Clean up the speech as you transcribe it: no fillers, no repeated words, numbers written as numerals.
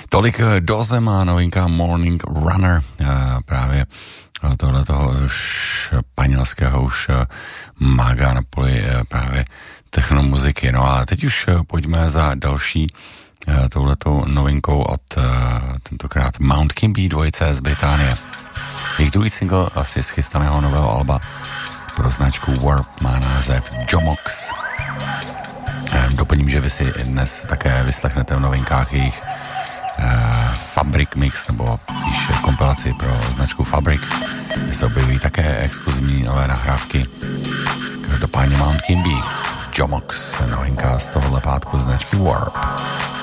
Tolik Dozema, novinka Morning Runner, právě tohletoho španělského už mága na poli právě technomuziky. No a teď už pojďme za další touhletou novinkou od tentokrát Mount Kimby dvojice z Británie. Jejich druhý single asi z chystaného nového alba pro značku Warp má název Jomox. Doplním, že vy si dnes také vyslechnete v novinkách jejich Fabric Mix, nebo píš kompilaci pro značku Fabric, kde se objeví také exkluzivní nové nahrávky. Každopádně Mount Kimby, Jomox, novinka z tohohle pátku značky Warp.